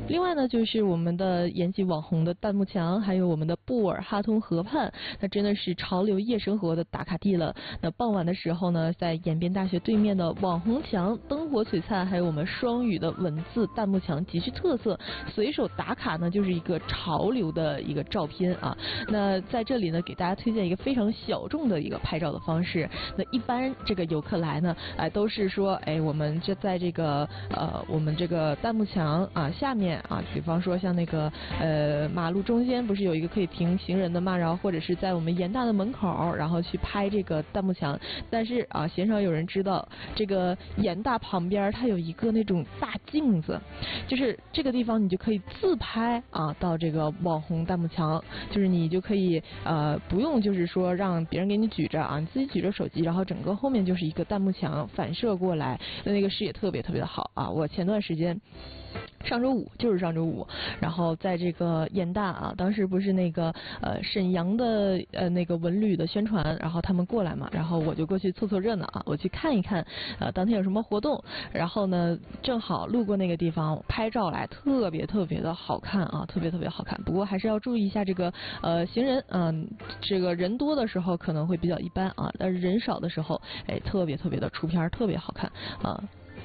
另外呢，就是我们的延吉网红的弹幕墙，还有我们的布尔哈通河畔，那真的是潮流夜生活的打卡地了。那傍晚的时候呢，在延边大学对面的网红墙灯火璀璨，还有我们双语的文字弹幕墙极具特色，随手打卡呢就是一个潮流的一个照片啊。那在这里呢，给大家推荐一个非常小众的一个拍照的方式。那一般这个游客来呢，都是说，我们就在这个我们这个弹幕墙啊下面啊，比方说像那个马路中间不是有一个可以停行人的嘛，然后或者是在我们延大的门口，然后去拍这个弹幕墙。但是啊，鲜少有人知道这个延大旁边它有一个那种大镜子，就是这个地方你就可以自拍啊到这个网红弹幕墙，就是你就可以不用就是说让别人给你举着啊，你自己举着手机，然后整个后面就是一个弹幕墙反射过来，那个视野特别特别的好啊。我前段时间上周五，然后在这个延大啊，当时不是那个沈阳的那个文旅的宣传，然后他们过来嘛，然后我就过去凑凑热闹啊，我去看一看当天有什么活动，然后呢正好路过那个地方拍照来，特别特别的好看啊，特别特别好看。不过还是要注意一下这个行人这个人多的时候可能会比较一般啊，但是人少的时候特别特别的出片，特别好看啊。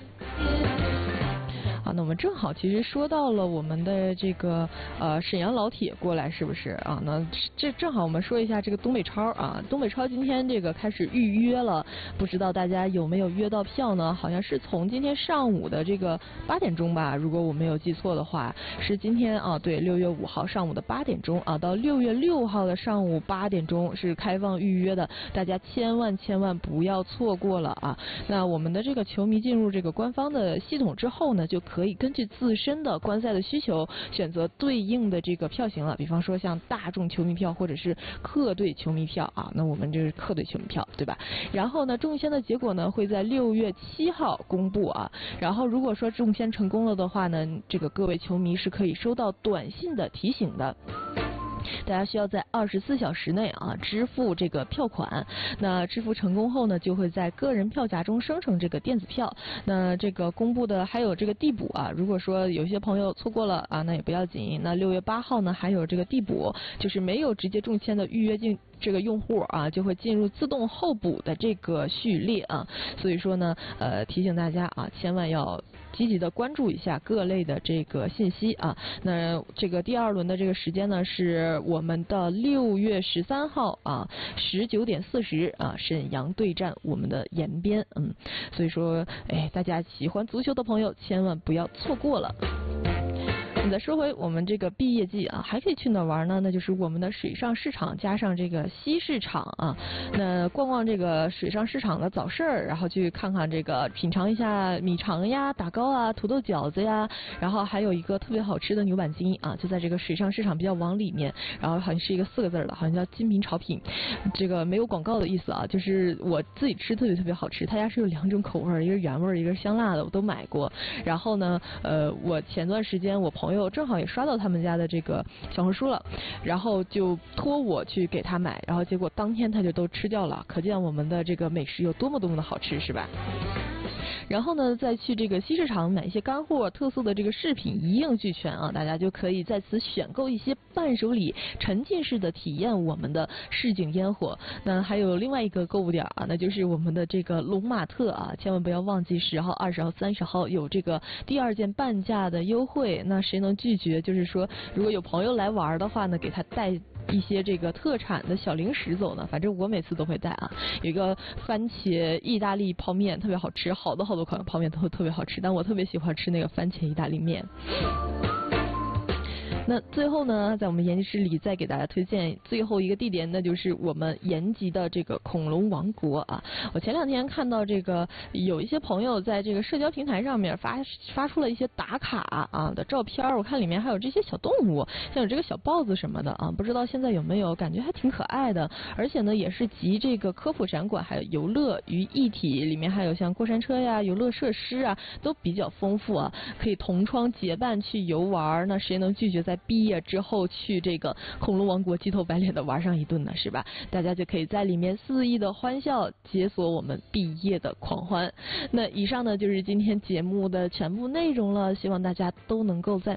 那我们正好其实说到了我们的这个沈阳老铁过来是不是啊？那这正好我们说一下这个东北超啊，东北超今天这个开始预约了，不知道大家有没有约到票呢？好像是从今天上午的这个8点钟吧，如果我没有记错的话，是今天啊，对，6月5号上午的8点钟啊，到6月6号的上午8点钟是开放预约的，大家千万不要错过了啊！那我们的这个球迷进入这个官方的系统之后呢，就可以根据自身的观赛的需求选择对应的这个票型了，比方说像大众球迷票或者是客队球迷票啊，那我们这是客队球迷票对吧？然后呢，中签的结果呢会在6月7号公布啊，然后如果说中签成功了的话呢，这个各位球迷是可以收到短信的提醒的。大家需要在24小时内啊支付这个票款，那支付成功后呢，就会在个人票夹中生成这个电子票。那这个公布的还有这个递补啊，如果说有些朋友错过了啊，那也不要紧。那6月8号呢还有这个递补，就是没有直接中签的预约这个用户啊，就会进入自动候补的这个序列啊。所以说呢，提醒大家啊，千万要积极的关注一下各类的这个信息啊。那这个第2轮的这个时间呢，是我们的6月13号啊，19点40啊，沈阳对战我们的延边。所以说，大家喜欢足球的朋友千万不要错过了。再说回我们这个毕业季啊，还可以去哪玩呢？那就是我们的水上市场加上这个西市场啊。那逛逛这个水上市场的早市儿，然后去看看这个品尝一下米肠呀、打糕啊、土豆饺子呀，然后还有一个特别好吃的牛板筋啊，就在这个水上市场比较往里面，然后好像是一个4个字的，好像叫金品炒品。这个没有广告的意思啊，就是我自己吃特别特别好吃。他家是有2种口味，一个是原味，一个是香辣的，我都买过。然后呢，我前段时间我朋友正好也刷到他们家的这个小红书了，然后就托我去给他买，然后结果当天他就都吃掉了，可见我们的这个美食有多么的好吃，是吧？然后呢，再去这个西市场买一些干货，特色的这个饰品一应俱全啊，大家就可以在此选购一些伴手礼，沉浸式的体验我们的市井烟火。那还有另外一个购物点啊，那就是我们的这个龙马特啊，千万不要忘记10号、20号、30号有这个第2件半价的优惠。那谁能拒绝？就是说，如果有朋友来玩的话呢，给他带一些这个特产的小零食走呢，反正我每次都会带啊。有一个番茄意大利泡面特别好吃，好多款泡面都特别好吃，但我特别喜欢吃那个番茄意大利面。那最后呢，在我们延吉市里再给大家推荐最后一个地点，那就是我们延吉的这个恐龙王国啊。我前2天看到这个有一些朋友在这个社交平台上面发出了一些打卡啊的照片，我看里面还有这些小动物，像有这个小豹子什么的啊，不知道现在有没有，感觉还挺可爱的。而且呢，也是集这个科普展馆还有游乐于一体，里面还有像过山车呀、游乐设施啊，都比较丰富啊，可以同窗结伴去游玩。那谁能拒绝在毕业之后去这个恐龙王国鸡头白脸的玩上一顿呢，是吧？大家就可以在里面肆意的欢笑，解锁我们毕业的狂欢。那以上呢就是今天节目的全部内容了，希望大家都能够在